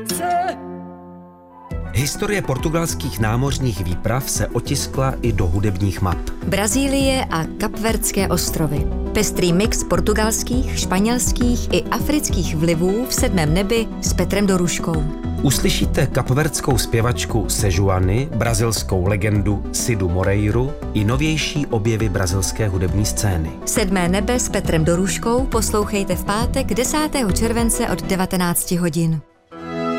Historie portugalských námořních výprav se otiskla i do hudebních map. Brazílie a Kapverdské ostrovy. Pestrý mix portugalských, španělských i afrických vlivů v Sedmém nebi s Petrem Doruškou. Uslyšíte kapverdskou zpěvačku Sejuani, brazilskou legendu Cidu Moreiru i novější objevy brazilské hudební scény. Sedmé nebe s Petrem Doruškou poslouchejte v pátek 10. července od 19 hodin.